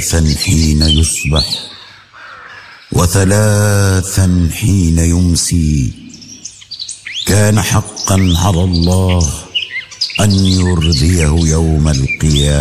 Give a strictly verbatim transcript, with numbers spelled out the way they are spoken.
ثلاثا حين يصبح وثلاثا حين يمسي. كان حقا على الله أن يرضيه يوم القيامة.